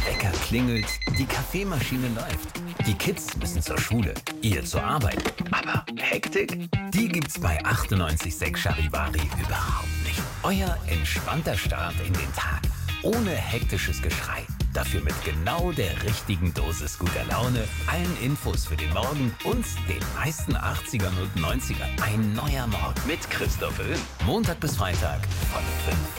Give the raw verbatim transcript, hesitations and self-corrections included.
Wecker klingelt, die Kaffeemaschine läuft. Die Kids müssen zur Schule, ihr zur Arbeit. Aber Hektik? Die gibt's bei achtundneunzig Komma sechs Charivari überhaupt nicht. Euer entspannter Start in den Tag. Ohne hektisches Geschrei. Dafür mit genau der richtigen Dosis guter Laune, allen Infos für den Morgen und den meisten achtzigern und neunzigern. Ein neuer Morgen mit Christoph Öl. Montag bis Freitag von fünf